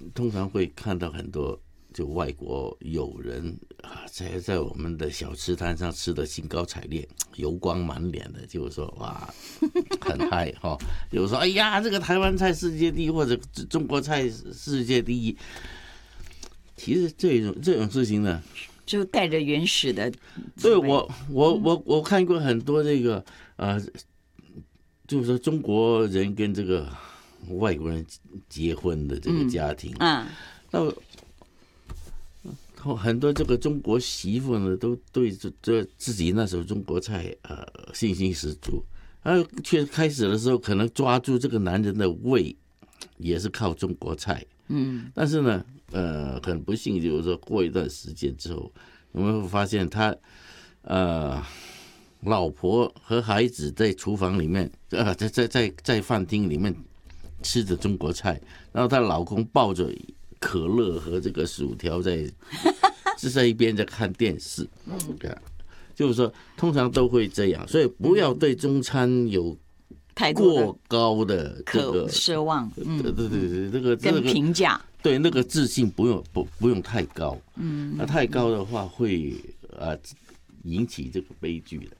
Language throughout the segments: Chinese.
通常会看到很多就外国友人啊，在我们的小吃摊上吃的兴高采烈、油光满脸的，就是说哇，很嗨哈。有说哎呀，这个台湾菜世界第一，或者中国菜世界第一。其实这种事情呢， 就带着原始的。 对我看过很多这个就是说中国人跟这个外国人结婚的这个家庭，那很多这个中国媳妇呢，都对这自己那手中国菜信心十足，却开始的时候可能抓住这个男人的胃，也是靠中国菜，但是呢，很不幸就是说过一段时间之后，我们会发现他老婆和孩子在厨房里面，在饭厅里面吃着中国菜，然后她老公抱着可乐和这个薯条在一边在看电视，就是说通常都会这样，所以不要对中餐有过高的这个奢望， 对，这个跟评价， 对那个自信不用太高，那太高的话会引起这个悲剧的。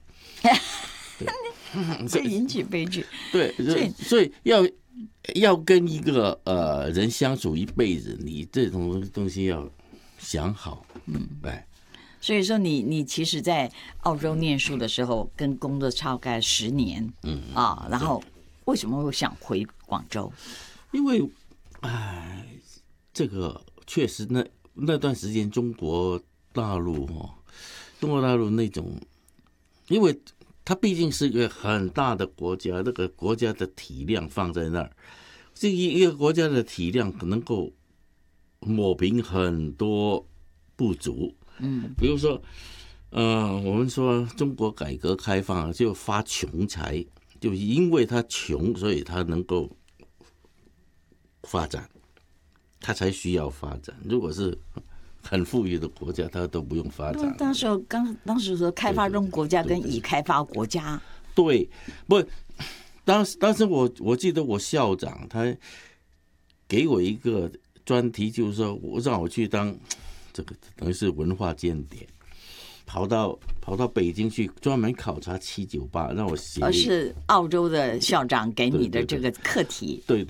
这引起悲剧。 对，所以要跟一个人相处一辈子，你这种东西要想好，对。 所以说你其实，在澳洲念书的时候，跟工作大概10年，然后为什么会想回广州？ 因为，这个确实那段时间中国大陆那种。因为它毕竟是一个很大的国家，那个国家的体量放在那儿，这一个国家的体量能够抹平很多不足。比如说，我们说中国改革开放就发穷财，就因为它穷，所以它能够发展，它才需要发展。如果是很富裕的国家，它都不用发展。 当时说开发中国家跟已开发国家， 对，不，当时我记得我校长他给我一个专题，就是说让我去当这个等于是文化间谍，跑到北京去专门考察798，让我写。 是澳洲的校长给你的这个课题。 对，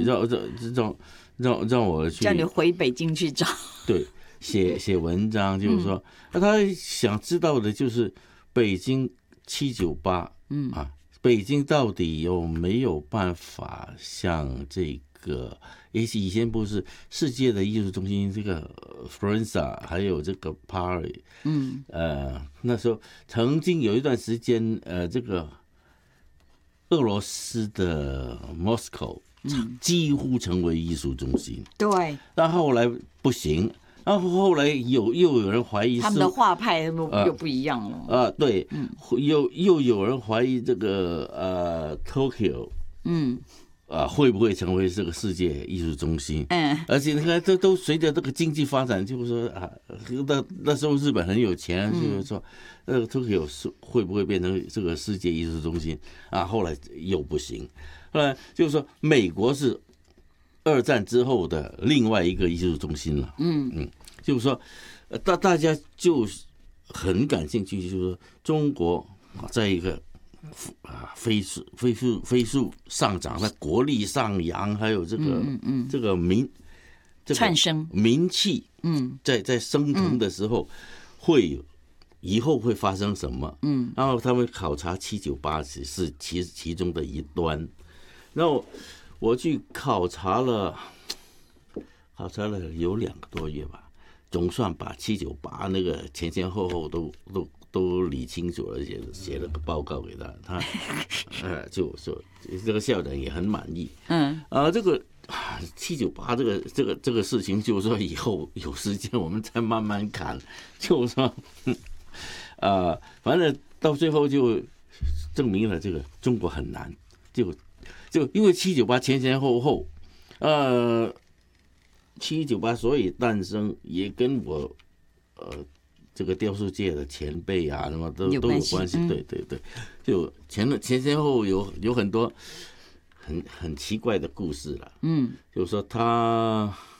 让我去， 叫你回北京去找。 对。写文章，就是说，他想知道的就是北京798，北京到底有没有办法像这个，以前不是世界的艺术中心这个 Florensa 还有这个 Paris，那时候曾经有一段时间，这个俄罗斯的 Moscow 几乎成为艺术中心， 对， 但后来不行。然后后来又有人怀疑他们的画派又不一样了对，又有人怀疑这个Tokyo，会不会成为这个世界艺术中心？而且你看，都随着这个经济发展，就是说那时候日本很有钱，就是说Tokyo 会不会变成这个世界艺术中心后来又不行，后来就是说美国是2战之后的另外一个艺术中心了，就是说，大家就很感兴趣，就是说中国在一个飞速上涨，那国力上扬，还有这个这个窜升名气，在升腾的时候，以后会发生什么？然后他们考察798是其中的一端，然后我去考察了有2个多月吧，总算把798那个前后都理清楚了，写了个报告给他，就说这个校长也很满意。这个798这个事情，就是说以后有时间我们再慢慢看，就是说，反正到最后就证明了这个中国很难，就因为798前后，798所以诞生也跟我这个雕塑界的前辈什么都有关系，对，就前后有很多很奇怪的故事了，就是说他